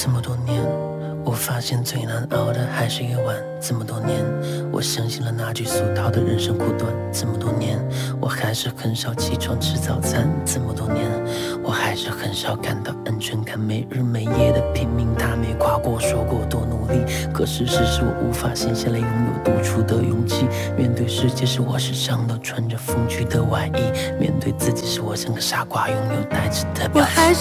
这么多年，我发现最难熬的还是夜晚。这么多年，我相信了那句俗套的人生苦短。这么多年，我还是很少起床吃早餐。这么多年，我还是很少感到安全感。没日没夜的拼命，他没夸过说过多努力。可事实是我无法闲下来拥有独处的勇气。面对世界时，我时常都穿着风趣的外衣。面对自己时，我像个傻瓜，拥有呆滞的表情。